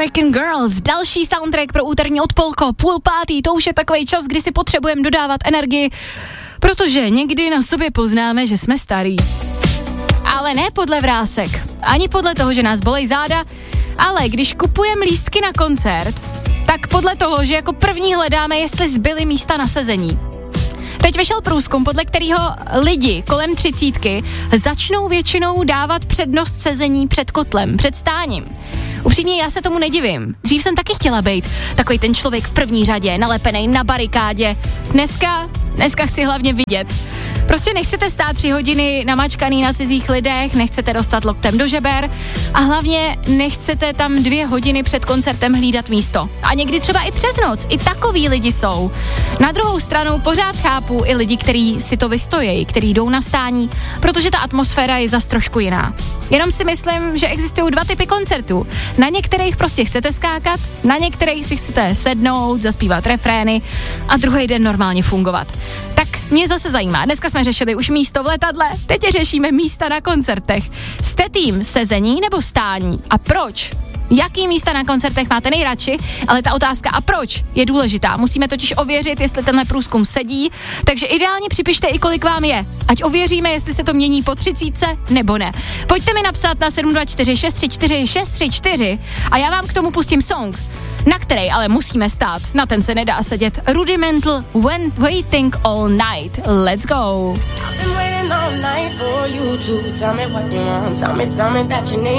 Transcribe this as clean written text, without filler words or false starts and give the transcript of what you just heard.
American Girls, další soundtrack pro úterní odpolko, 4:30, to už je takový čas, kdy si potřebujeme dodávat energii, protože někdy na sobě poznáme, že jsme starý. Ale ne podle vrásek, ani podle toho, že nás bolej záda, ale když kupujeme lístky na koncert, tak podle toho, že jako první hledáme, jestli zbyly místa na sezení. Teď vyšel průzkum, podle kterého lidi kolem 30 začnou většinou dávat přednost sezení před kotlem, před stáním. Upřímně já se tomu nedivím. Dřív jsem taky chtěla být takový ten člověk v první řadě, nalepený na barikádě. Dneska chci hlavně vidět. Prostě nechcete stát 3 hodiny namačkaný na cizích lidech, nechcete dostat loktem do žeber a hlavně nechcete tam 2 hodiny před koncertem hlídat místo. A někdy třeba i přes noc, i takový lidi jsou. Na druhou stranu pořád chápu i lidi, kteří si to vystojí, kteří jdou na stání, protože ta atmosféra je zas trošku jiná. Jenom si myslím, že existují 2 typy koncertů. Na některých prostě chcete skákat, na některých si chcete sednout, zaspívat refrény a druhý den normálně fungovat. Tak mě zase zajímá, dneska jsme řešili už místo v letadle, teď řešíme místa na koncertech. Jste tým sezení nebo stání? A proč? Jaký místa na koncertech máte nejradši? Ale ta otázka a proč je důležitá. Musíme totiž ověřit, jestli tenhle průzkum sedí, takže ideálně připište i kolik vám je. Ať ověříme, jestli se to mění po 30 nebo ne. Pojďte mi napsat na 724 634 634 a já vám k tomu pustím song, na který ale musíme stát. Na ten se nedá sedět. Rudimental When Waiting All Night. Let's go.